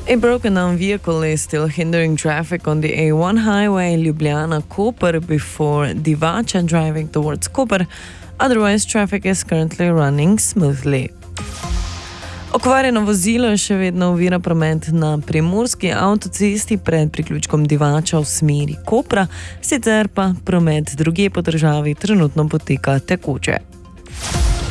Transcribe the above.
A broken down vehicle is still hindering traffic on the A1 highway Ljubljana-Koper before Divača driving towards Koper. Otherwise, traffic is currently running smoothly. Okvarjeno vozilo še vedno ovira promet na primorski avtocesti pred priključkom Divača v smeri Kopra, sicer pa promet drugje po državi trenutno poteka tekoče.